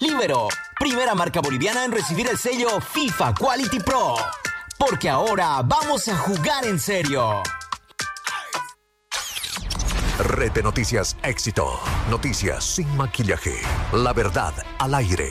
Libero, primera marca boliviana en recibir el sello FIFA Quality Pro. Porque ahora vamos a jugar en serio. Red de Noticias Éxito. Noticias sin maquillaje. La verdad al aire.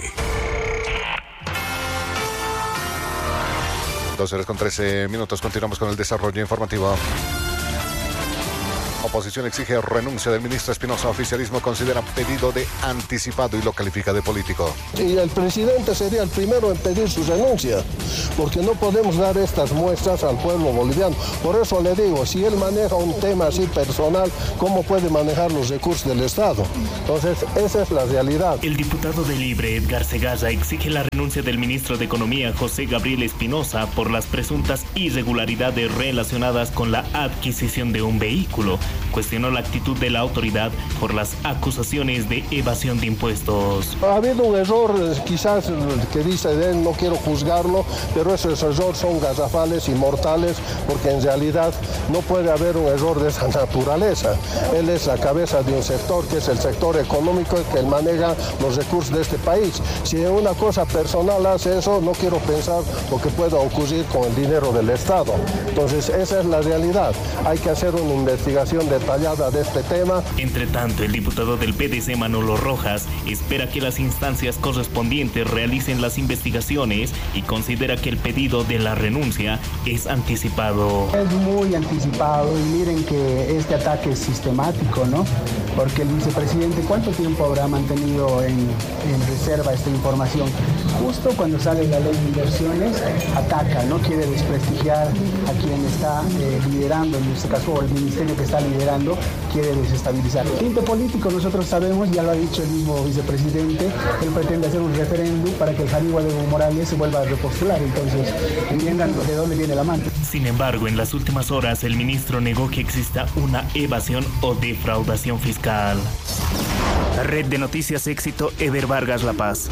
12:13. Continuamos con el desarrollo informativo. Oposición exige renuncia del ministro Espinosa. Oficialismo considera pedido de anticipado y lo califica de político. Y el presidente sería el primero en pedir su renuncia, porque no podemos dar estas muestras al pueblo boliviano. Por eso le digo, si él maneja un tema así personal, ¿cómo puede manejar los recursos del Estado? Entonces, esa es la realidad. El diputado de Libre, Edgar Segarra, exige la renuncia del ministro de Economía, José Gabriel Espinosa, por las presuntas irregularidades relacionadas con la adquisición de un vehículo. Cuestionó la actitud de la autoridad por las acusaciones de evasión de impuestos. Ha habido un error, quizás que dice de él, no quiero juzgarlo, pero esos errores son garrafales y mortales, porque en realidad no puede haber un error de esa naturaleza. Él es la cabeza de un sector, que es el sector económico, que él maneja los recursos de este país. Si en una cosa personal hace eso, no quiero pensar lo que pueda ocurrir con el dinero del Estado. Entonces, esa es la realidad. Hay que hacer una investigación detallada de este tema. Entre tanto, el diputado del PDC, Manolo Rojas, espera que las instancias correspondientes realicen las investigaciones y considera que el pedido de la renuncia es anticipado. Es muy anticipado y miren que este ataque es sistemático, ¿no? Porque el vicepresidente, ¿cuánto tiempo habrá mantenido en reserva esta información? Justo cuando sale la ley de inversiones, ataca, no quiere desprestigiar a quien está liderando, en este caso el ministerio que está liderando, quiere desestabilizar. Tinte político, nosotros sabemos, ya lo ha dicho el mismo vicepresidente, él pretende hacer un referéndum para que el Janíbal Evo Morales se vuelva a repostular, entonces entiendan de dónde viene la manta. Sin embargo, en las últimas horas, el ministro negó que exista una evasión o defraudación fiscal. Red de Noticias Éxito, Ever Vargas, La Paz.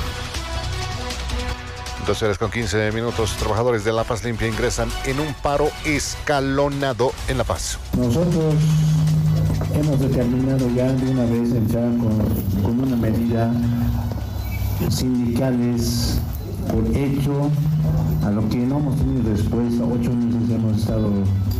12:15. Trabajadores de La Paz Limpia ingresan en un paro escalonado en La Paz. Nosotros hemos determinado ya de una vez entrar con una medida sindicales por hecho, a lo que no hemos tenido respuesta. 8 meses hemos estado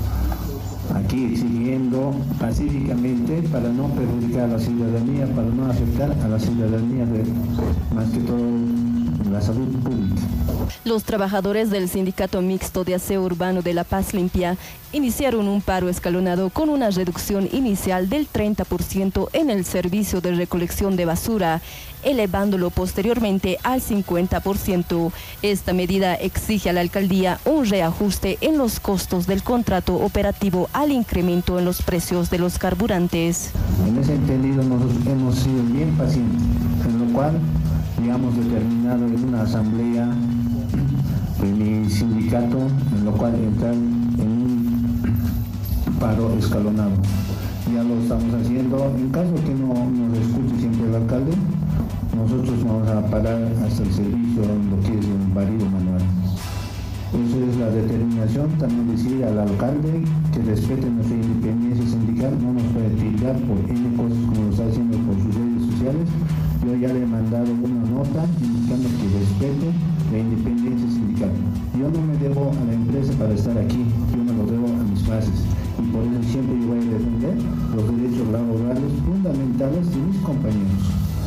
aquí exigiendo pacíficamente para no perjudicar a la ciudadanía, para no afectar a la ciudadanía, más que todo la salud pública. Los trabajadores del Sindicato Mixto de Aseo Urbano de La Paz Limpia iniciaron un paro escalonado con una reducción inicial del 30% en el servicio de recolección de basura, elevándolo posteriormente al 50%. Esta medida exige a la alcaldía un reajuste en los costos del contrato operativo al incremento en los precios de los carburantes. En ese entendido nosotros hemos sido bien pacientes, en lo cual hemos determinado en una asamblea de mi sindicato, en lo cual entrar en un paro escalonado. Ya lo estamos haciendo. En caso que no nos escuche siempre el alcalde, nosotros vamos a parar hasta el servicio, lo que es un barrido manual. Esa es la determinación. También decir al alcalde que respete nuestra independencia sindical, no nos puede tildar por N cosas como lo está haciendo por sus redes sociales. Yo ya le he mandado una nota indicando que respete la independencia sindical. Yo no me debo a la empresa para estar aquí, yo me lo debo a mis bases. Y por eso siempre yo voy a defender los derechos laborales fundamentales de mis compañeros.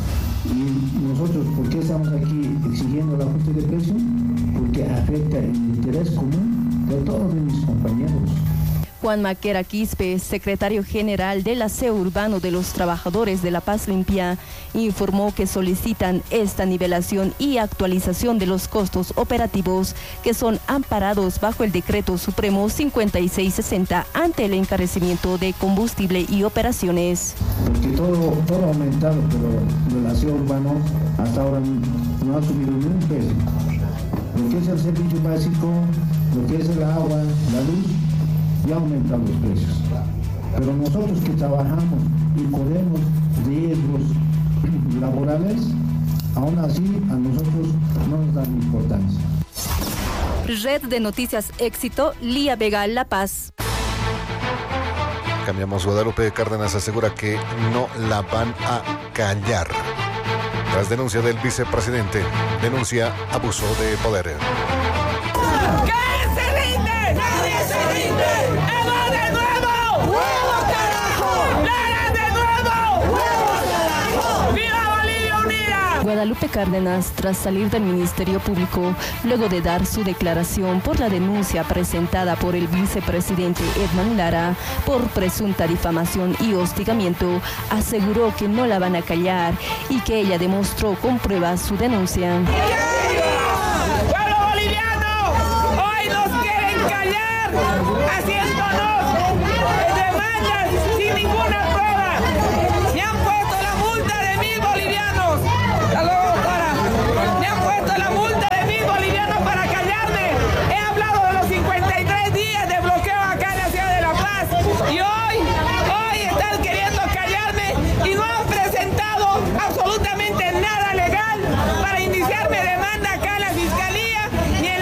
Y nosotros, ¿por qué estamos aquí exigiendo el ajuste de precio? Porque afecta el interés común de todos mis compañeros. Juan Maquera Quispe, secretario general del Aseo Urbano de los Trabajadores de La Paz Limpia, informó que solicitan esta nivelación y actualización de los costos operativos que son amparados bajo el Decreto Supremo 5660 ante el encarecimiento de combustible y operaciones. Porque todo ha aumentado, pero el aseo urbano hasta ahora no ha subido ni un peso. Lo que es el servicio básico, lo que es el agua, la luz, ya aumentan los precios. Pero nosotros que trabajamos y corremos riesgos laborales, aún así a nosotros no nos dan importancia. Red de Noticias Éxito, Lía Vega, La Paz. Cambiamos. Guadalupe Cárdenas asegura que no la van a callar. Tras denuncia del vicepresidente, denuncia abuso de poder. ¡Que se rinde! ¡Nadie se rinde! ¡Evo de nuevo! ¡Huevo carajo! ¡Lara de nuevo! ¡Huevo carajo! ¡Viva Bolivia unida! Guadalupe Cárdenas, tras salir del Ministerio Público, luego de dar su declaración por la denuncia presentada por el vicepresidente Edman Lara por presunta difamación y hostigamiento, aseguró que no la van a callar y que ella demostró con pruebas su denuncia.